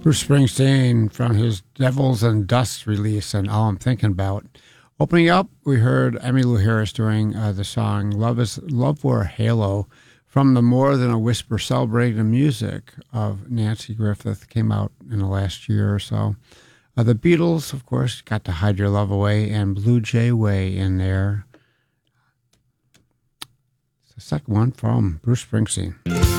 Bruce Springsteen from his Devils and Dust release and All I'm Thinking About. Opening up, we heard Emmylou Harris doing the song Love Wore a Halo from the More Than a Whisper celebrating the music of Nancy Griffith. Came out in the last year or so. The Beatles, of course, got to Hide Your Love Away and Blue Jay Way in there. It's the second one from Bruce Springsteen.